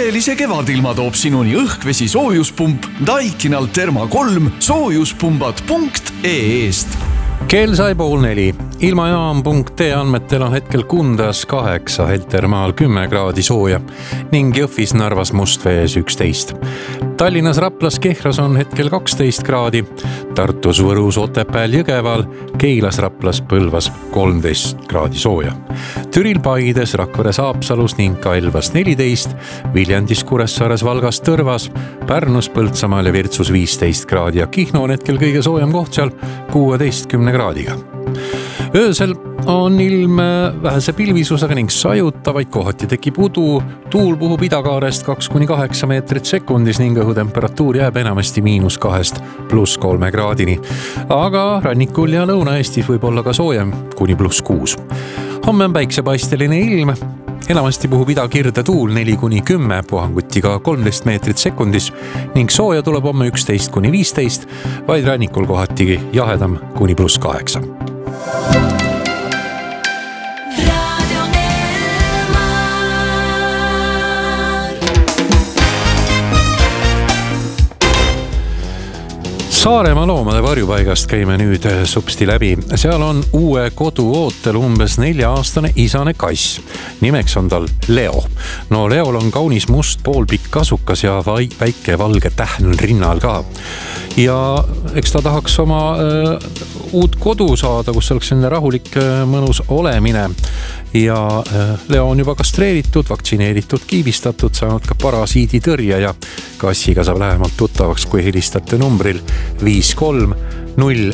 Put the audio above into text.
suvelise kevadilma toob sinuni õhkvesi soojuspump Daikinal Therma 3 soojuspumbad.ee-st. Kell sai 3:30. Ilmajaam.ee andmetel on hetkel Kundas 8, Heltermaal 10 kraadi sooja ning Jõhvis, Narvas, Mustvees 11. Tallinnas, Raplas, Kehras on hetkel 12 kraadi, Tartus, Võrus, Otepääl, Jõgeval, Keilas, Raplas, Põlvas 13 kraadi sooja. Türil, Paides, Rakveres, Haapsalus ning Kailvas 14, Viljandis, Kuressaares, Valgas, Tõrvas, Pärnus, Põltsamaal ja Virtsus 15 kraadi ja Kihnu on hetkel kõige soojem koht seal 16 kraadiga. Öösel on ilm vähese pilvisusega ning sajutavaid, kohati tekib udu, tuul puhub idakaarest 2-8 meetrit sekundis ning õhutemperatuur jääb enamasti -2 +3 kraadini. Aga rannikul ja Lõuna-Eestis võib olla ka soojem kuni +6. Homme on päiksepaisteline ilm, enamasti puhub idakirde tuul 4-10, puhanguti ka 13 meetrit sekundis ning sooja tuleb homme 11-15, vaid rannikul kohatigi jahedam kuni +8. Saaremaa loomade varjupaigast käime nüüd supsti läbi. Seal on uue kodu ootel umbes 4-aastane isane kass. Nimeks on tal Leo. No Leol on kaunis must poolpikk kasukas ja väike valge tähn rinnal ka. Ja eks ta tahaks oma uut kodu saada, kus oleks selline rahulik mõnus olemine. Ja Leo on juba kastreeritud, vaktsineeritud, kiibistatud, saanud ka parasiiditõrje ja kassiga saab lähemalt tuttavaks, kui helistate numbril 53 0